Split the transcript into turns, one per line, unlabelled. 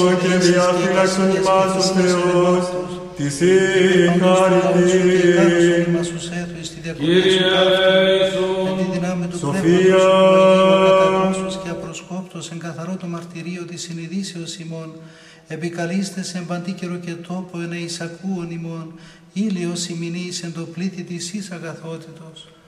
και διαφύλαξον ημάς ο Θεός, της η χάριτην.
Κύριε Ιησού,
Σοφία.
Και απροσκόπτος εν καθαρό το μαρτυρίο της συνειδήσεως ημών, επικαλείστε σε παντή καιρο και τόπο εν εισακούον ημών, ήλιος ημινής εν το πλήθη της εις αγαθότητος.